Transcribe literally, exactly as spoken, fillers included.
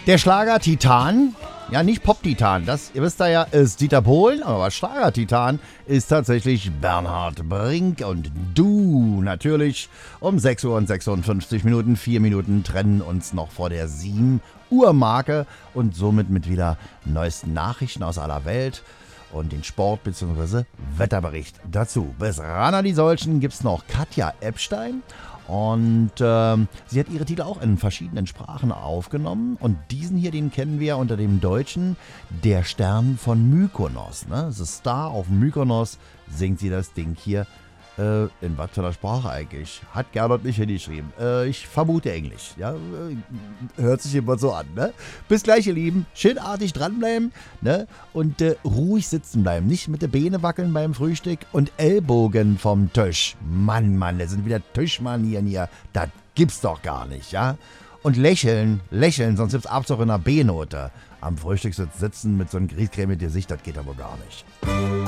Der Schlager-Titan, ja nicht Pop-Titan, das, ihr wisst ja, ist Dieter Bohlen, aber Schlager-Titan ist tatsächlich Bernhard Brink und du natürlich um sechs Uhr und sechsundfünfzig Minuten, vier Minuten trennen uns noch vor der sieben Uhr Marke und somit mit wieder neuesten Nachrichten aus aller Welt und den Sport- bzw. Wetterbericht dazu. Bis Rana die Solchen gibt es noch Katja Epstein. Und ähm, sie hat ihre Titel auch in verschiedenen Sprachen aufgenommen. Und diesen hier, den kennen wir unter dem Deutschen Der Stern von Mykonos. Ne? The Star of Mykonos singt sie das Ding hier. Äh, in was für einer Sprache eigentlich? Hat Gernot nicht hingeschrieben. Äh, ich vermute Englisch. Ja? Hört sich immer so an. Ne? Bis gleich, ihr Lieben. Schönartig dranbleiben, ne? Und äh, ruhig sitzen bleiben. Nicht mit den Beine wackeln beim Frühstück und Ellbogen vom Tisch. Mann, Mann, das sind wieder Tischmanieren hier. Das gibt's doch gar nicht, ja? Und lächeln, lächeln, sonst gibt's abends auch in einer B-Note. Am Frühstückssitz sitzen mit so einem Grießcreme im Gesicht, das geht aber gar nicht.